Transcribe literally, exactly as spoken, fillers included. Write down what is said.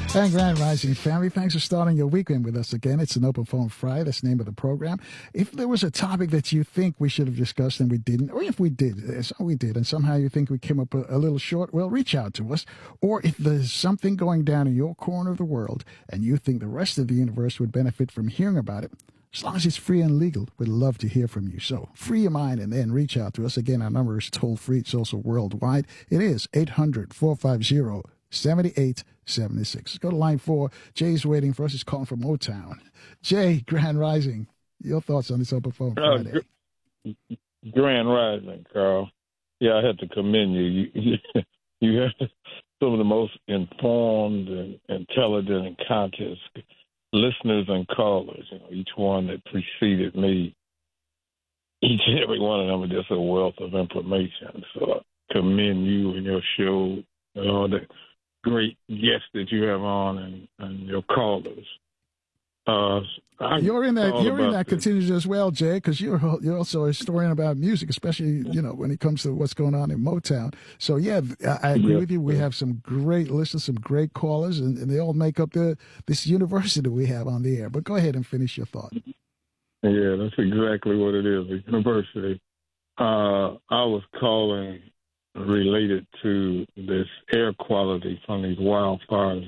And Grand Rising family, thanks for starting your weekend with us again. It's an Open Phone Friday. That's the name of the program. If there was a topic that you think we should have discussed and we didn't, or if we did, so we did, and somehow you think we came up a, a little short, well, reach out to us. Or if there's something going down in your corner of the world and you think the rest of the universe would benefit from hearing about it, as long as it's free and legal, we'd love to hear from you. So free your mind and then reach out to us. Again, our number is toll free. It's also worldwide. It is eight hundred, four five zero, seven eight seven six. Go to line four. Jay's waiting for us. He's calling from Motown. Jay, Grand Rising. Your thoughts on this Open Phone Friday? Uh, Grand Rising, Carl. Yeah, I have to commend you. You, you, you have some of the most informed and intelligent and conscious listeners and callers. You know, each one that preceded me, each and every one of them are just a wealth of information. So I commend you and your show and all the great guests that you have on and, and your callers. Uh, you're in that. You're in that contingent as well, Jay, because you're you're also a historian about music, especially you know when it comes to what's going on in Motown. So yeah, I, I agree yeah, with you. We yeah. have some great listeners, some great callers, and, and they all make up the this university we have on the air. But go ahead and finish your thought. Yeah, that's exactly what it is. A university. Uh, I was calling related to this air quality from these wildfires